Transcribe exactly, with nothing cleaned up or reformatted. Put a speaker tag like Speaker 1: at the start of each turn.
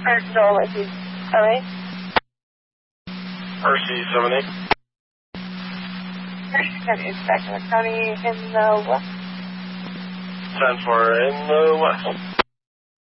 Speaker 1: Arnold, is he coming?
Speaker 2: R C seven eight.
Speaker 1: Inspection County in the west.
Speaker 2: ten four in the west.